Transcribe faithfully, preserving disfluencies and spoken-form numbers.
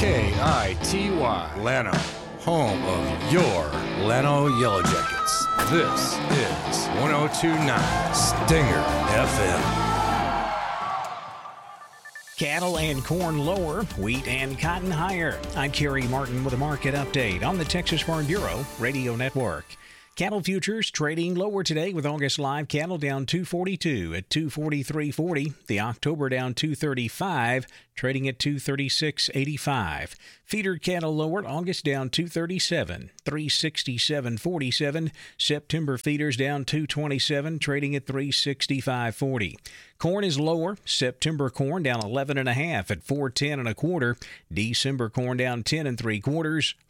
K I T Y, Llano, home of your Llano Yellow Jackets. This is one oh two point nine Stinger F M. Cattle and corn lower, wheat and cotton higher. I'm Kerry Martin with a market update on the Texas Farm Bureau Radio Network. Cattle futures trading lower today with August live cattle down two forty-two at two forty-three forty. The October down two thirty-five, trading at two thirty-six eighty-five. Feeder cattle lower, August down two thirty-seven, three sixty-seven forty-seven. September feeders down two twenty-seven, trading at three sixty-five forty. Corn is lower. September corn down eleven and a half at four ten and a quarter. December corn down ten and three quarters.